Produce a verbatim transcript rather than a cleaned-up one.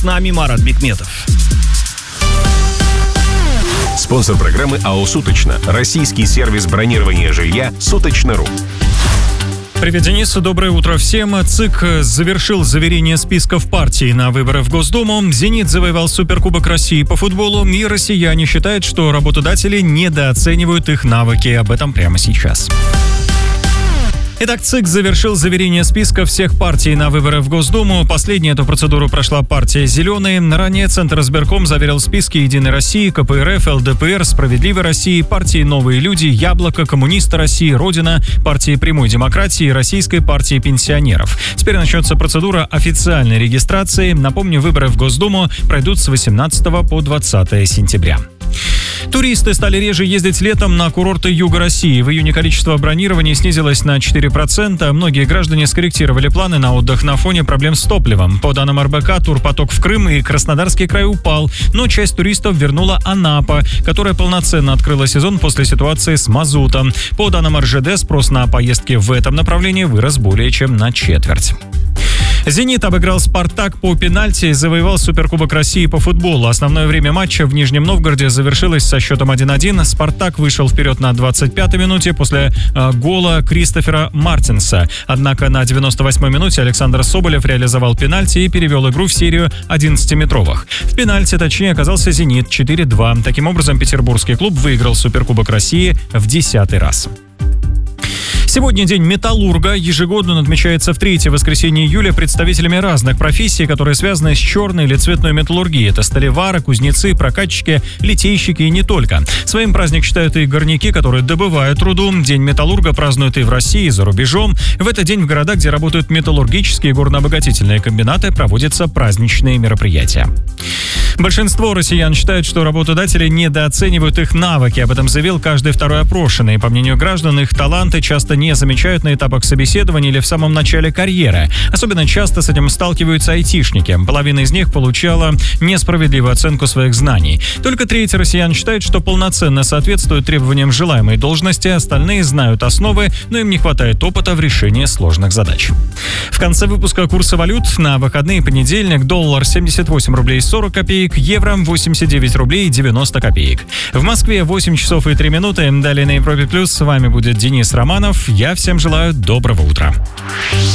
С нами Марат Бекметов. Спонсор программы АО «Суточно». Российский сервис бронирования жилья «Суточно.ру». Привет, Денис. Доброе утро всем. ЦИК завершил заверение списков партий на выборы в Госдуму. «Зенит» завоевал Суперкубок России по футболу. И россияне считают, что работодатели недооценивают их навыки. Об этом прямо сейчас. Итак, ЦИК завершил заверение списка всех партий на выборы в Госдуму. Последней эту процедуру прошла партия «Зеленые». Ранее Центр избирком заверил списки «Единой России», ка пэ эр эф, эл дэ пэ эр, «Справедливой России», партии «Новые люди», «Яблоко», «Коммунисты России», «Родина», партии «Прямой демократии» и Российской партии пенсионеров. Теперь начнется процедура официальной регистрации. Напомню, выборы в Госдуму пройдут с восемнадцатого по двадцатое сентября. Туристы стали реже ездить летом на курорты Юга России. В июне количество бронирований снизилось на четыре процента. Многие граждане скорректировали планы на отдых на фоне проблем с топливом. По данным эр бэ ка, турпоток в Крым и Краснодарский край упал, но часть туристов вернула Анапа, которая полноценно открыла сезон после ситуации с мазутом. По данным эр жэ дэ, спрос на поездки в этом направлении вырос более чем на четверть. «Зенит» обыграл «Спартак» по пенальти и завоевал Суперкубок России по футболу. Основное время матча в Нижнем Новгороде завершилось со счетом один один. «Спартак» вышел вперед на двадцать пятой минуте после э, гола Кристофера Мартинса. Однако на девяносто восьмой минуте Александр Соболев реализовал пенальти и перевел игру в серию одиннадцатиметровых. В пенальти точнее оказался «Зенит» четыре два. Таким образом, петербургский клуб выиграл Суперкубок России в десятый раз. Сегодня день металлурга. Ежегодно он отмечается в третье воскресенье июля представителями разных профессий, которые связаны с черной или цветной металлургией. Это столевары, кузнецы, прокатчики, литейщики и не только. Своим праздник считают и горняки, которые добывают руду. День металлурга празднуют и в России, и за рубежом. В этот день в городах, где работают металлургические и горнообогатительные комбинаты, проводятся праздничные мероприятия. Большинство россиян считают, что работодатели недооценивают их навыки. Об этом заявил каждый второй опрошенный. По мнению граждан, их таланты часто не замечают на этапах собеседования или в самом начале карьеры. Особенно часто с этим сталкиваются айтишники. Половина из них получала несправедливую оценку своих знаний. Только треть россиян считают, что полноценно соответствуют требованиям желаемой должности. Остальные знают основы, но им не хватает опыта в решении сложных задач. В конце выпуска курсы валют. На выходные понедельник: доллар семьдесят восемь рублей сорок копеек, евро восемьдесят девять рублей девяносто копеек. В Москве восемь часов и три минуты. Далее на Европе Плюс. С вами будет Денис Романов. Я всем желаю доброго утра.